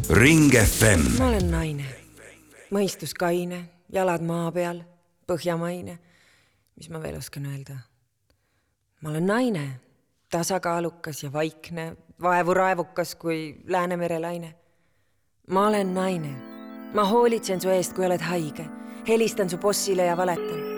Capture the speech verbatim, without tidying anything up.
Ring F M. Ma olen naine. Mõistus kaine, jalad maa peal, põhjamaine. Mis ma veel oskan öelda? Ma olen naine, tasakaalukas ja vaikne, vaevu raevukas kui Läänemere laine. Ma olen naine. Ma hoolitsen su eest, kui oled haige. Helistan su bossile ja valetan.